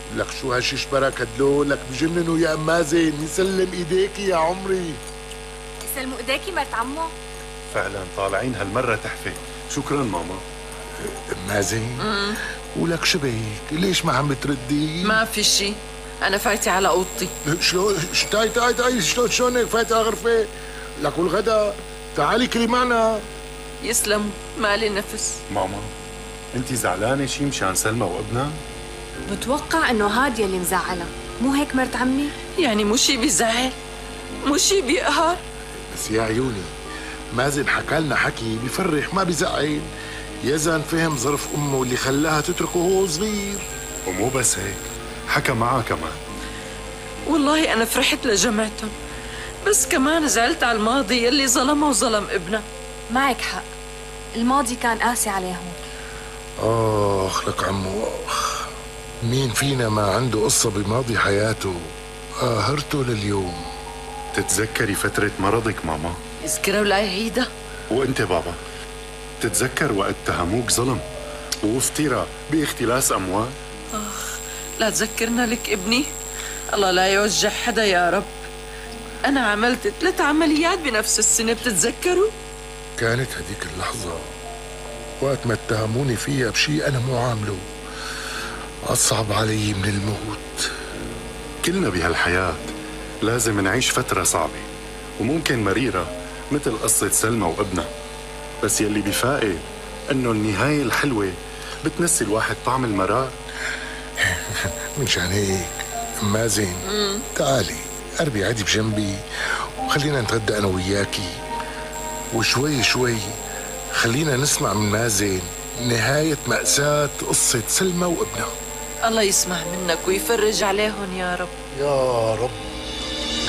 لك شو هالششبرة كدلو لك بجننوا يا ام مازن. يسلم ايديكي يا عمري. يسلموا ايديكي مرت عمو. فعلا طالعين هالمرة تحفة. شكرا ماما. ام مازن ولك شبك ليش ما عم بتردي؟ ما في شي، أنا فايتة على أوضتي. شلون تعي شلون هيك فايتة على غرفة؟ لك والغدا تعالي كلي معنا. يسلموا، مالي نفس. ماما انت زعلانة شي مشان سلمى وابنها؟ بتوقع انه هادية اللي مزعلة، مو هيك مرت عمي؟ يعني مو شي بيزعل، مو شي بيقهر. بس يا عيوني مازن حكى لنا حكي بفرح ما بزعل. يزن فهم ظرف امه اللي خلاها تتركه وهو صغير. ومو بس هيك، حكى معها كمان. والله أنا فرحت لجمعتهم، بس كمان زعلت على الماضي يلي ظلمها وظلم ابنها. معك حق، الماضي كان قاسي عليهم. آخ لك عمو آخ، مين فينا ما عنده قصة بماضي حياته قاهرته لليوم. تتذكري فترة مرضك ماما؟ اذكرها ولا يعيدها. وانت بابا تتذكر وقت اتهموك ظلم وافتراء باختلاس أموال؟ لا تذكرنا لك ابني، الله لا يوجع حدا يا رب. أنا عملت 3 عمليات بنفس السنة، بتتذكروا؟ كانت هديك اللحظة وقت ما اتهموني فيها بشي أنا مو عامله أصعب علي من الموت. كلنا بهالحياة لازم نعيش فترة صعبة وممكن مريرة مثل قصة سلمى وابنها، بس يلي بفائد انه النهاية الحلوة بتنسي الواحد طعم المرار. منشان هيك مازن تعالي قربي عادي بجنبي وخلينا نتغدى أنا وياكي، وشوي شوي خلينا نسمع من مازن نهاية مأساة قصة سلمى وابنها. الله يسمع منك ويفرج عليهم يا رب. يا رب.